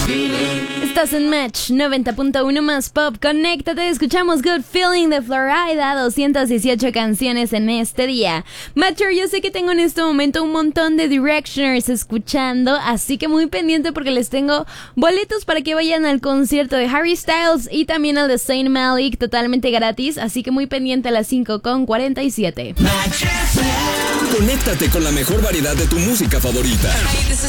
Estás en Match 90.1 más pop. Conéctate, escuchamos Good Feeling de Florida, 218 canciones en este día. Matcher, yo sé que tengo en este momento un montón de Directioners escuchando, así que muy pendiente porque les tengo boletos para que vayan al concierto de Harry Styles y también al de Zayn Malik totalmente gratis, así que muy pendiente a las 5:47. Conéctate con la mejor variedad de tu música favorita.